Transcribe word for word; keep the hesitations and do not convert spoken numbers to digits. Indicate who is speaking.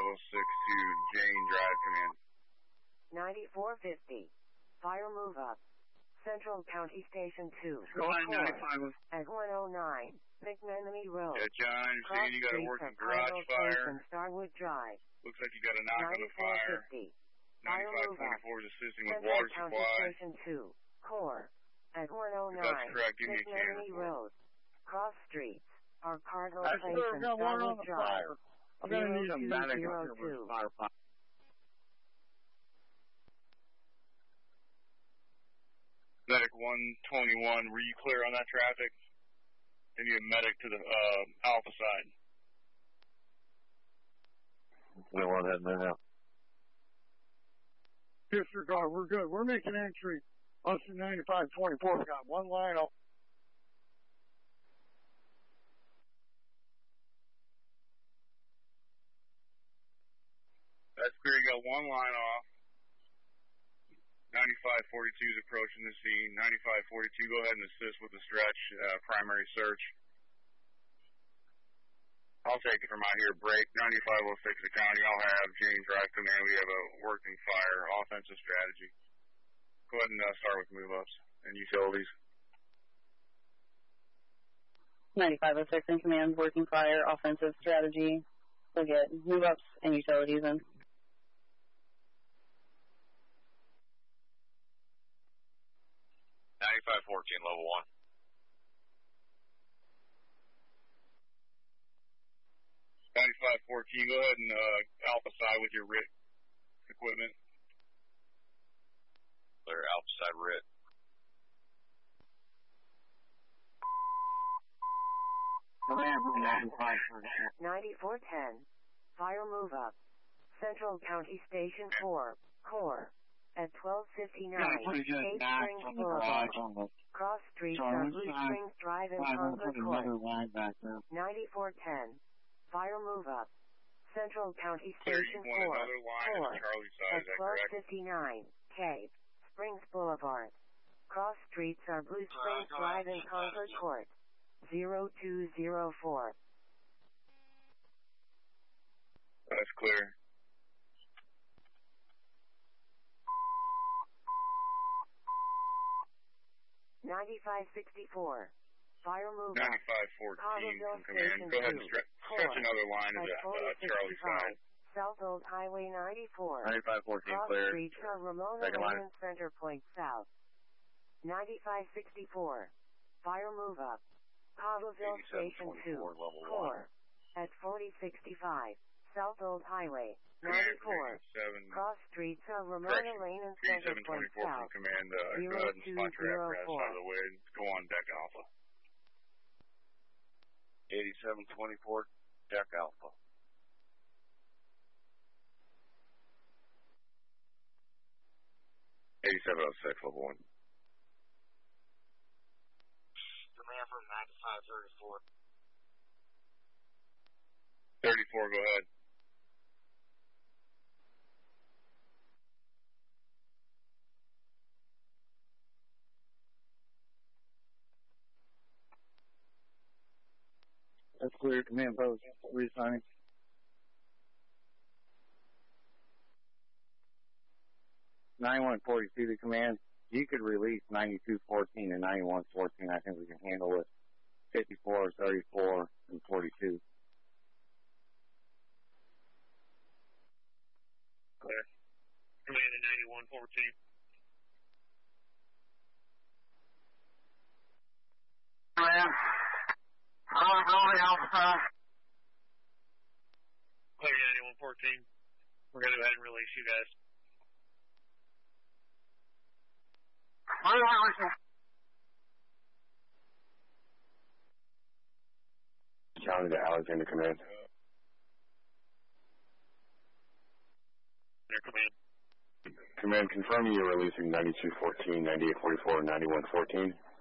Speaker 1: oh six to Jane Drive, command.
Speaker 2: ninety-four fifty. Fire move up. Central County Station two.
Speaker 3: Go ahead, ninety-five.
Speaker 2: At one oh nine, McMenemy Road.
Speaker 1: Yeah, John, I understand you got a working garage fire.
Speaker 2: And Starwood Drive.
Speaker 1: Looks like you got a knock on the fire. ninety-five twenty-four is assisting with
Speaker 2: Central
Speaker 1: water
Speaker 2: County
Speaker 1: supply.
Speaker 2: Station two. Core. At one oh nine,
Speaker 1: If that's correct, give me a
Speaker 2: McMenemy
Speaker 1: can
Speaker 2: Road. Cross streets are Cardinal
Speaker 3: I
Speaker 2: Place
Speaker 3: still
Speaker 2: and
Speaker 3: got one
Speaker 2: Starwood
Speaker 3: on the
Speaker 2: Drive.
Speaker 3: fire. I'm going to need a medic up here
Speaker 2: two.
Speaker 3: with firefighter.
Speaker 1: Medic one twenty-one, were you clear on that traffic? I need a medic to the uh, Alpha side.
Speaker 4: We want that now.
Speaker 3: Disregard, we're good. We're making entry. Us in ninety-five twenty-four, we got one line up.
Speaker 1: That's clear, you got one line off. ninety-five forty-two is approaching the scene. ninety-five forty-two, go ahead and assist with the stretch, uh, primary search. I'll take it from out here, break. ninety-five oh six the county, I'll have Jane Drive command. We have a working fire, offensive strategy. Go ahead and uh, start with move-ups and utilities.
Speaker 5: ninety-five oh six in command, working fire, offensive strategy. We'll get move-ups and utilities in.
Speaker 4: ninety-five fourteen, level one.
Speaker 1: ninety-five fourteen, go ahead and uh, Alpha side with your R I T equipment.
Speaker 4: Clear, Alpha side R I T.
Speaker 2: ninety-four ten. Fire move up. Central County Station four. Core. At twelve fifty-nine. Eight Springs Boulevard. Cross streets on Blue Springs Drive and Concord Court. ninety-four ten. Fire move up. Central County Station four. Core. At twelve fifty-nine. Cape. Springs Boulevard. Cross streets are Blue Springs Drive and Concord Court. zero two zero four.
Speaker 1: That's clear.
Speaker 2: ninety-five sixty-four. Fire move up.
Speaker 1: ninety-five fourteen from command. Go ahead and stretch, stretch another line of that uh, Charlie side.
Speaker 2: South Old Highway ninety-four.
Speaker 4: ninety-five fourteen
Speaker 2: Cross
Speaker 4: clear.
Speaker 2: Street from Ramona Lane and Center Point South. ninety-five sixty-four. Fire move up. Cottleville Station two. Core. At forty sixty-five. South Old Highway ninety-four. Cross Streets on Ramona Lane and Center Point South.
Speaker 1: From command. Uh, go ahead and spot your apparatus out of the way and go on deck Alpha.
Speaker 4: eighty-seven twenty-four, deck Alpha.
Speaker 1: eighty-seven oh six, level one.
Speaker 4: Command from ninety-five thirty-four.
Speaker 1: thirty-four, go ahead.
Speaker 3: That's clear, command post. Reassigning. ninety-one forty-two to command. You could release ninety-two fourteen and ninety-one fourteen. I think we can handle it. fifty-four, thirty-four, and forty-two.
Speaker 4: Clear. Command at ninety-one fourteen.
Speaker 3: Command. Probability Alpha.
Speaker 4: Clear ninety-one fourteen. We're going to go ahead and release you guys.
Speaker 1: County to Alexander command.
Speaker 4: Command.
Speaker 1: Command, confirm you're releasing ninety-two fourteen, ninety-eight forty-four, and ninety-one fourteen.